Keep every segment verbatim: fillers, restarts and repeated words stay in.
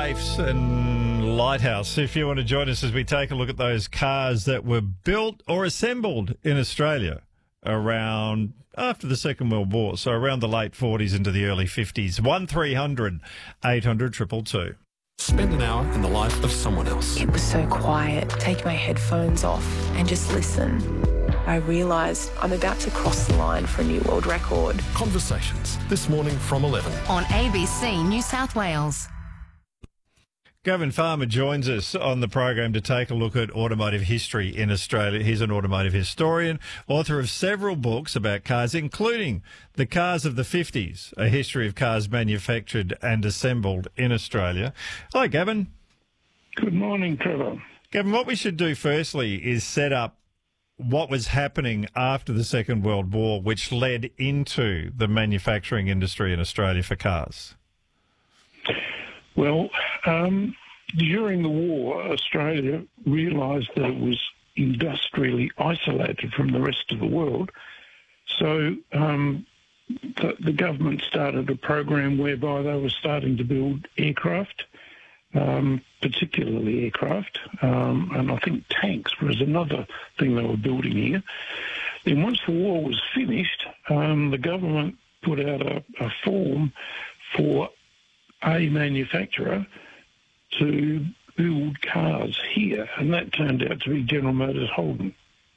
Waifs and Lighthouse. If you want to join us as we take a look at those cars that were built or assembled in Australia around after the Second World War, so around the late forties into the early fifties. one three hundred eight hundred two two two. Spend an hour in the life of someone else. It was so quiet. Take my headphones off and just listen. I realised I'm about to cross the line for a new world record. Conversations, this morning from eleven. On A B C New South Wales. Gavin Farmer joins us on the program to take a look at automotive history in Australia. He's an automotive historian, author of several books about cars, including The Cars of the fifties, a history of cars manufactured and assembled in Australia. Hi, Gavin. Good morning, Trevor. Gavin, what we should do firstly is set up what was happening after the Second World War, which led into the manufacturing industry in Australia for cars. Well, um, during the war, Australia realised that it was industrially isolated from the rest of the world. So um, the, the government started a program whereby they were starting to build aircraft, um, particularly aircraft, um, and I think tanks was another thing they were building here. Then once the war was finished, um, the government put out a, a form for a manufacturer to build cars here, and that turned out to be General Motors Holden.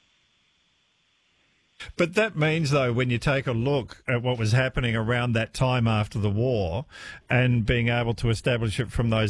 But that means, though, when you take a look at what was happening around that time after the war and being able to establish it from those